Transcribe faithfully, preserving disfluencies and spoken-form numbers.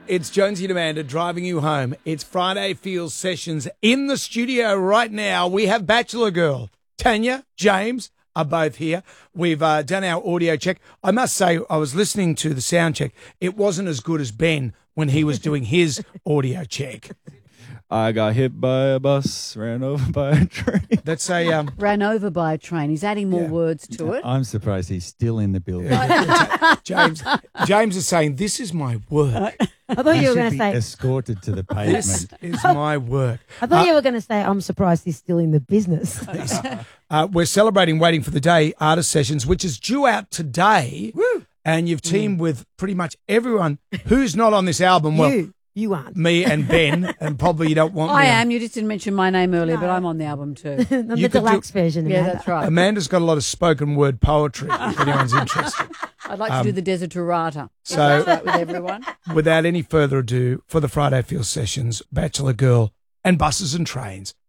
It's Jonesy and Amanda driving you home. It's Friday Feels Sessions. In the studio right now, we have Bachelor Girl. Tanya, James are both here. We've uh, done our audio check. I must say, I was listening to the sound check. It wasn't as good as Ben when he was doing his audio check. I got hit by a bus, ran over by a train. That's a... Um, Ran over by a train. He's adding more Yeah. words to it. I'm surprised he's still in the building. James James is saying, this is my work. I thought He you were should going to be say. escorted to the This pavement. is my work. I thought Uh, you were going to say. I'm surprised he's still in the business. Uh, we're celebrating Waiting for the Day Artist Sessions, which is due out today. Woo. And you've teamed with pretty much everyone who's not on this album. Well, you, you aren't. me and Ben, and probably you don't want I me on. am. You just didn't mention my name earlier, but No. I'm on the album too. I'm You the could do- deluxe version. Yeah, Amanda. that's right. Amanda's got a lot of spoken word poetry, if anyone's interested. I'd like to do the Desiderata. So- So that with everyone. Without any further ado, for the Friday Feel Sessions, Bachelor Girl and Buses and Trains.